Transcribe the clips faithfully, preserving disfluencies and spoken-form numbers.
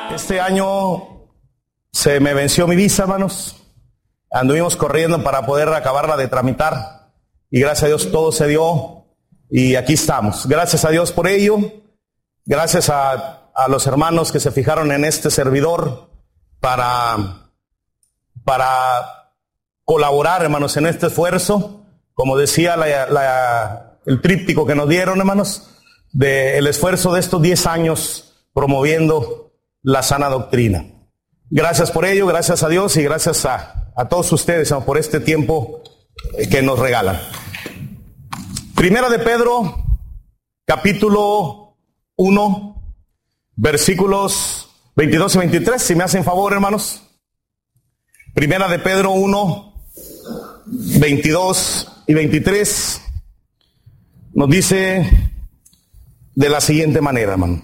Este año se me venció mi visa, hermanos. Anduvimos corriendo para poder acabarla de tramitar. Y gracias a Dios todo se dio. Y aquí estamos. Gracias a Dios por ello. Gracias a, a los hermanos que se fijaron en este servidor para, para colaborar, hermanos, en este esfuerzo. Como decía la, la, el tríptico que nos dieron, hermanos, del esfuerzo de estos diez años promoviendo la sana doctrina. Gracias por ello, gracias a Dios y gracias a, a todos ustedes, hermanos, por este tiempo que nos regalan. Primera de Pedro, capítulo uno, versículos veintidós y veintitrés, si me hacen favor, hermanos. Primera de Pedro uno, veintidós y veintitrés, nos dice de la siguiente manera, hermano.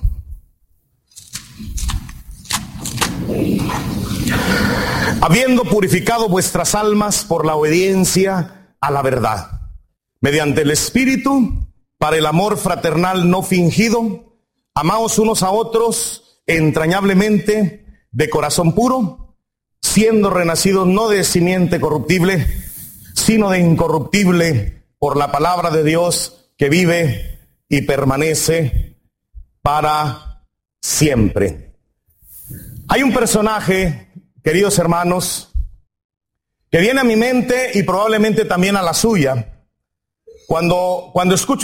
Habiendo purificado vuestras almas por la obediencia a la verdad, mediante el Espíritu, para el amor fraternal no fingido, amaos unos a otros entrañablemente de corazón puro, siendo renacidos no de simiente corruptible, sino de incorruptible, por la palabra de Dios que vive y permanece para siempre. Hay un personaje, queridos hermanos, que viene a mi mente y probablemente también a la suya, cuando, cuando escucho